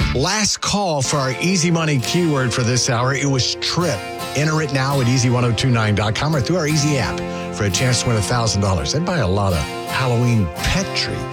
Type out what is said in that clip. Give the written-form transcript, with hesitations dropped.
Last call for our easy money keyword for this hour. It was trip. Enter it now at easy1029.com or through our easy app for a chance to win $1,000. I'd buy a lot of Halloween pet treats.